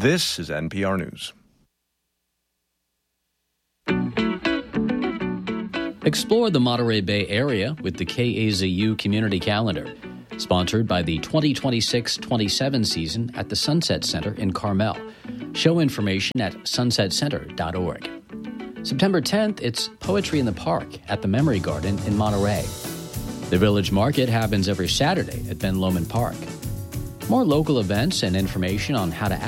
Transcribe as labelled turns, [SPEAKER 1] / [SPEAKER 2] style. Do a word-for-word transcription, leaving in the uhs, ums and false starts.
[SPEAKER 1] This is N P R News.
[SPEAKER 2] Explore the Monterey Bay area with the K A Z U Community Calendar, sponsored by the twenty twenty-six twenty-seven season at the Sunset Center in Carmel. Show information at sunset center dot org. September tenth, it's Poetry in the Park at the Memory Garden in Monterey. The Village Market happens every Saturday at Ben Lomond Park. More local events and information on how to